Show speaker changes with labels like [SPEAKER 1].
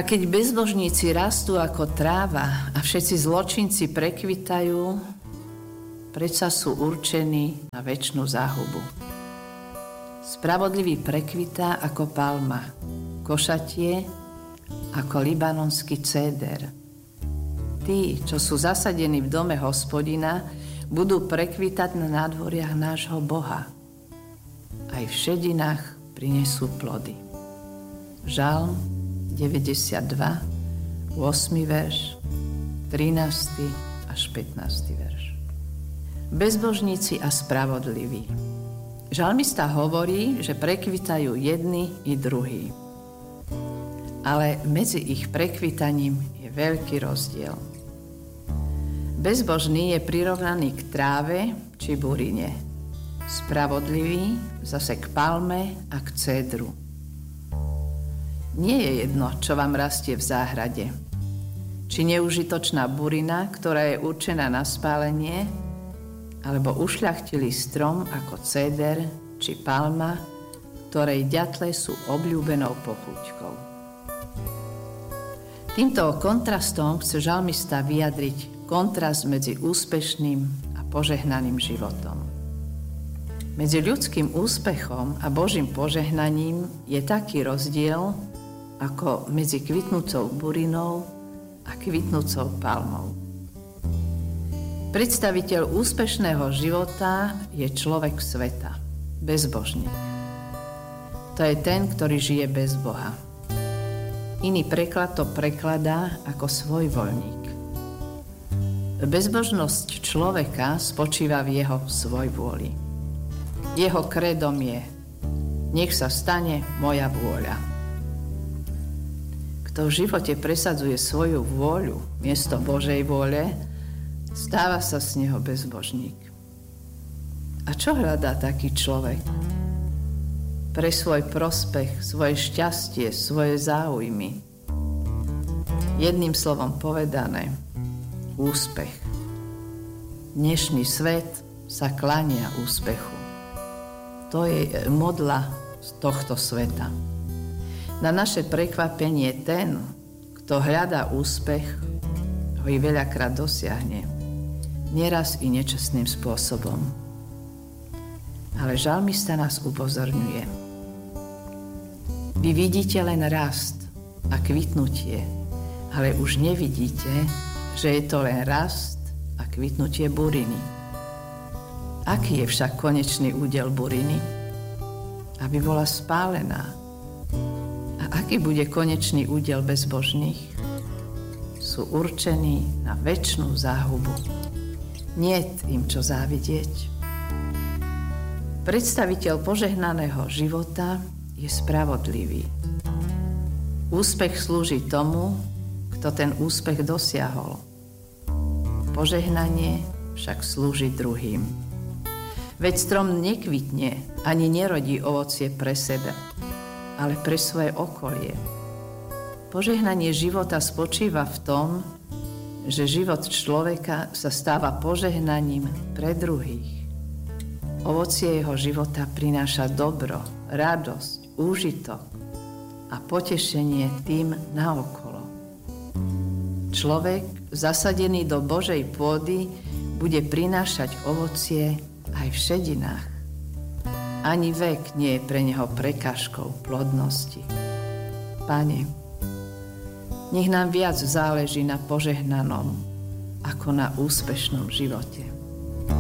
[SPEAKER 1] A keď bezbožníci rastú ako tráva a všetci zločinci prekvitajú, predsa sú určení na večnú záhubu. Spravodlivý prekvitá ako palma, košatie ako libanonský céder. Tí, čo sú zasadení v dome Hospodina, budú prekvitať na nádvoriach nášho Boha. Aj v šedinách prinesú plody. Žalm 92, 8. verš, 13. až 15. verš. Bezbožníci a spravodliví. Žalmista hovorí, že prekvitajú jedni i druhí. Ale medzi ich prekvitaním je veľký rozdiel. Bezbožný je prirovnaný k tráve či burine. Spravodlivý zase k palme a k cédru. Nie je jedno, čo vám rastie v záhrade. Či neužitočná burina, ktorá je určená na spálenie, alebo ušľachtilý strom ako céder či palma, ktorej ďatle sú obľúbenou pochúťkou. Týmto kontrastom chce žalmista vyjadriť kontrast medzi úspešným a požehnaným životom. Medzi ľudským úspechom a Božím požehnaním je taký rozdiel, ako medzi kvitnúcou burinou a kvitnúcou palmou. Predstaviteľ úspešného života je človek sveta, bezbožník. To je ten, ktorý žije bez Boha. Iný preklad to prekladá ako svojvoľník. Bezbožnosť človeka spočíva v jeho svojvôli. Jeho krédom je: nech sa stane moja vôľa. Kto v živote presadzuje svoju vôľu miesto Božej vôle, stáva sa z neho bezbožník. A čo hľadá taký človek? Pre svoj prospech, svoje šťastie, svoje záujmy. Jedným slovom povedané, úspech. Dnešný svet sa kláňa úspechu. To je modla z tohto sveta. Na naše prekvapenie ten, kto hľadá úspech, ho i veľakrát dosiahne. Nieraz i nečestným spôsobom. Ale žalmista nás upozorňuje. Vy vidíte len rast a kvitnutie, ale už nevidíte, že je to len rast a kvitnutie buriny. Aký je však konečný údel buriny? Aby bola spálená. A aký bude konečný údel bezbožných? Sú určení na večnú záhubu. Niet im čo závidieť. Predstaviteľ požehnaného života je spravodlivý. Úspech slúži tomu, kto ten úspech dosiahol. Požehnanie však slúži druhým. Veď strom nekvitne ani nerodí ovocie pre seba, ale pre svoje okolie. Požehnanie života spočíva v tom, že život človeka sa stáva požehnaním pre druhých. Ovocie jeho života prináša dobro, radosť, úžitok a potešenie tým naokolo. Človek, zasadený do Božej pôdy, bude prinášať ovocie aj v šedinách. Ani vek nie je pre neho prekážkou plodnosti. Pane, nech nám viac záleží na požehnanom ako na úspešnom živote.